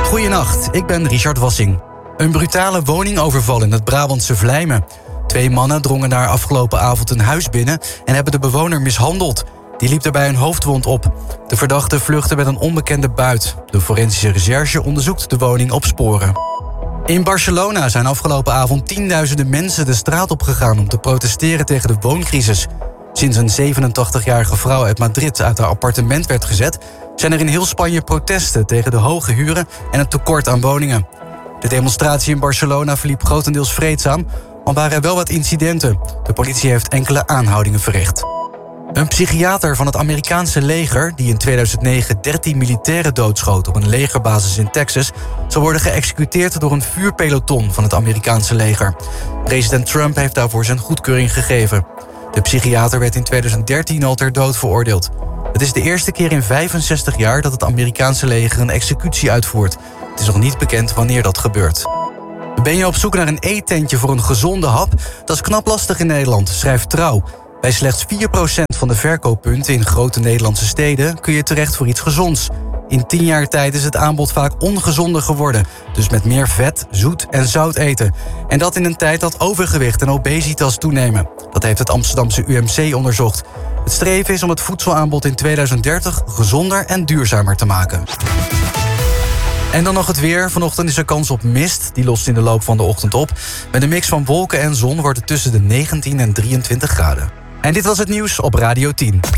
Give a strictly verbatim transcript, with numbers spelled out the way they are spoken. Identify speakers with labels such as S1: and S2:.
S1: Goedenacht, ik ben Richard Wassing. Een brutale woningoverval in het Brabantse Vlijmen. Twee mannen drongen daar afgelopen avond een huis binnen en hebben de bewoner mishandeld. Die liep daarbij een hoofdwond op. De verdachte vluchtte met een onbekende buit. De forensische recherche onderzoekt de woning op sporen. In Barcelona zijn afgelopen avond tienduizenden mensen de straat opgegaan om te protesteren tegen de wooncrisis. Sinds een zevenentachtigjarige vrouw uit Madrid uit haar appartement werd gezet, zijn er in heel Spanje protesten tegen de hoge huren en het tekort aan woningen. De demonstratie in Barcelona verliep grotendeels vreedzaam, al waren er wel wat incidenten. De politie heeft enkele aanhoudingen verricht. Een psychiater van het Amerikaanse leger, die in tweeduizend negen dertien militairen doodschoot op een legerbasis in Texas, zal worden geëxecuteerd door een vuurpeloton van het Amerikaanse leger. President Trump heeft daarvoor zijn goedkeuring gegeven. De psychiater werd in tweeduizend dertien al ter dood veroordeeld. Het is de eerste keer in vijfenzestig jaar dat het Amerikaanse leger een executie uitvoert. Het is nog niet bekend wanneer dat gebeurt. Ben je op zoek naar een eettentje voor een gezonde hap? Dat is knap lastig in Nederland, schrijft Trouw. Bij slechts vier procent van de verkooppunten in grote Nederlandse steden kun je terecht voor iets gezonds. In tien jaar tijd is het aanbod vaak ongezonder geworden. Dus met meer vet, zoet en zout eten. En dat in een tijd dat overgewicht en obesitas toenemen. Dat heeft het Amsterdamse U M C onderzocht. Het streven is om het voedselaanbod in tweeduizend dertig gezonder en duurzamer te maken. En dan nog het weer. Vanochtend is er kans op mist. Die lost in de loop van de ochtend op. Met een mix van wolken en zon wordt het tussen de negentien en drieëntwintig graden. En dit was het nieuws op Radio tien.